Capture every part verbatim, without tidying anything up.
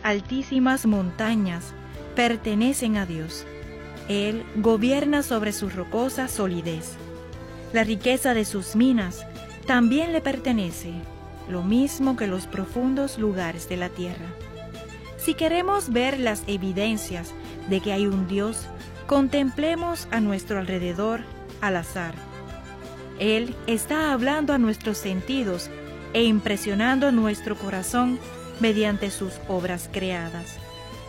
altísimas montañas pertenecen a Dios. Él gobierna sobre su rocosa solidez. La riqueza de sus minas también le pertenece, lo mismo que los profundos lugares de la tierra. Si queremos ver las evidencias de que hay un Dios, contemplemos a nuestro alrededor al azar. Él está hablando a nuestros sentidos e impresionando nuestro corazón mediante sus obras creadas.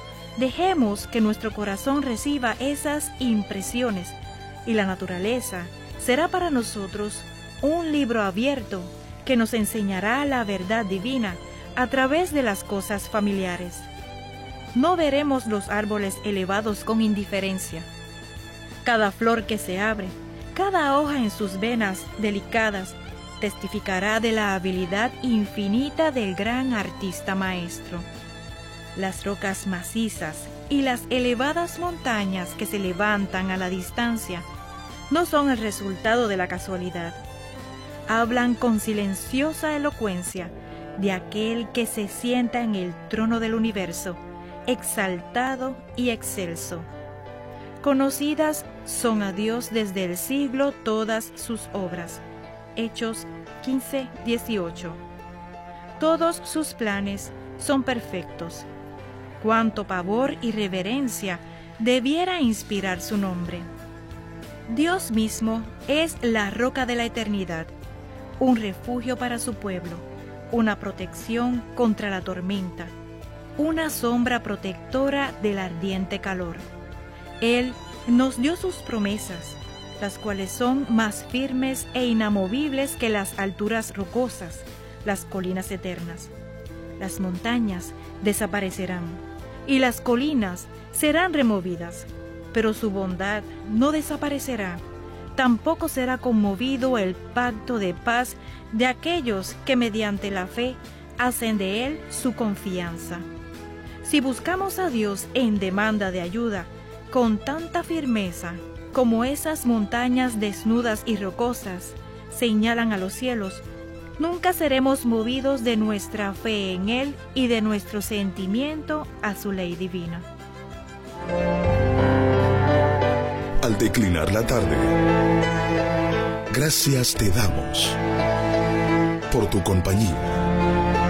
Dejemos que nuestro corazón reciba esas impresiones y la naturaleza será para nosotros un libro abierto que nos enseñará la verdad divina a través de las cosas familiares. No veremos los árboles elevados con indiferencia. Cada flor que se abre, cada hoja en sus venas delicadas, testificará de la habilidad infinita del gran artista maestro. Las rocas macizas y las elevadas montañas que se levantan a la distancia no son el resultado de la casualidad. Hablan con silenciosa elocuencia de aquel que se sienta en el trono del universo, exaltado y excelso. Conocidas son a Dios desde el siglo todas sus obras. Hechos quince, dieciocho. Todos sus planes son perfectos. Cuánto pavor y reverencia debiera inspirar su nombre. Dios mismo es la roca de la eternidad, un refugio para su pueblo, una protección contra la tormenta, una sombra protectora del ardiente calor. Él nos dio sus promesas, las cuales son más firmes e inamovibles que las alturas rocosas, las colinas eternas. Las montañas desaparecerán y las colinas serán removidas, pero su bondad no desaparecerá. Tampoco será conmovido el pacto de paz de aquellos que mediante la fe hacen de Él su confianza. Si buscamos a Dios en demanda de ayuda, con tanta firmeza como esas montañas desnudas y rocosas señalan a los cielos, nunca seremos movidos de nuestra fe en Él y de nuestro sentimiento a su ley divina. Al declinar la tarde, gracias te damos por tu compañía.